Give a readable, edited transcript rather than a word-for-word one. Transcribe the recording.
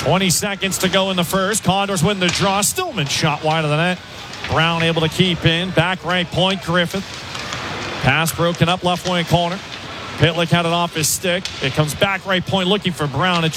20 seconds to go in the first. Condors win the draw. Stillman shot wide of the net. Brown able to keep in. Back right point, Griffith. Pass broken up left wing corner. Pitlick had it off his stick. It comes back right point looking for Brown.